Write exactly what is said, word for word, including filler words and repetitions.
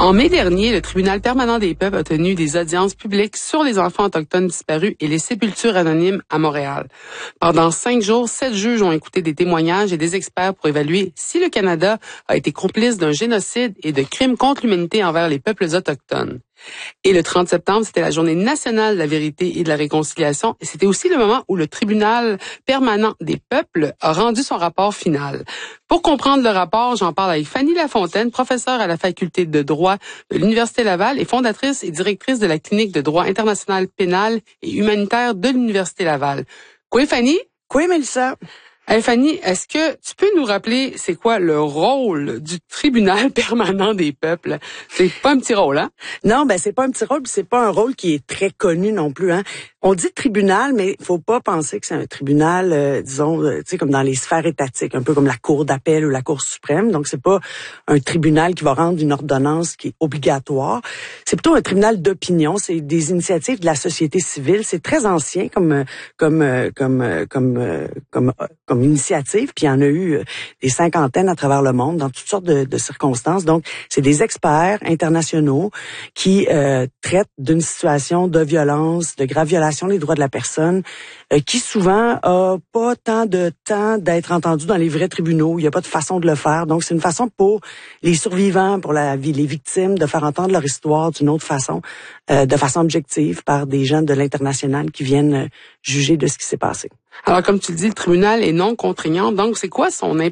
En mai dernier, le tribunal permanent des peuples a tenu des audiences publiques sur les enfants autochtones disparus et les sépultures anonymes à Montréal. Pendant cinq jours, sept juges ont écouté des témoignages et des experts pour évaluer si le Canada a été complice d'un génocide et de crimes contre l'humanité envers les peuples autochtones. Et le trente septembre, c'était la journée nationale de la vérité et de la réconciliation. Et c'était aussi le moment où le tribunal permanent des peuples a rendu son rapport final. Pour comprendre le rapport, j'en parle avec Fanny Lafontaine, professeure à la faculté de droit de l'Université Laval et fondatrice et directrice de la clinique de droit international pénal et humanitaire de l'Université Laval. Quoi, Fanny? Quoi, Mélissa? Hey Fanny, est-ce que tu peux nous rappeler c'est quoi le rôle du tribunal permanent des peuples? C'est pas un petit rôle, hein? Non, ben c'est pas un petit rôle, puis c'est pas un rôle qui est très connu non plus, hein. On dit tribunal, mais faut pas penser que c'est un tribunal, euh, disons, euh, tu sais, comme dans les sphères étatiques, un peu comme la Cour d'appel ou la Cour suprême. Donc, c'est pas un tribunal qui va rendre une ordonnance qui est obligatoire. C'est plutôt un tribunal d'opinion. C'est des initiatives de la société civile. C'est très ancien comme comme comme comme comme comme initiative. Puis il y en a eu des cinquantaines à travers le monde dans toutes sortes de, de circonstances. Donc, c'est des experts internationaux qui euh, traitent d'une situation de violence, de grave violation des droits de la personne, euh, qui souvent a pas tant de temps d'être entendu dans les vrais tribunaux. Il n'y a pas de façon de le faire. Donc, c'est une façon pour les survivants, pour la vie, les victimes, de faire entendre leur histoire d'une autre façon, euh, de façon objective, par des gens de l'international qui viennent euh, juger de ce qui s'est passé. Alors, comme tu le dis, le tribunal est non contraignant. Donc, c'est quoi son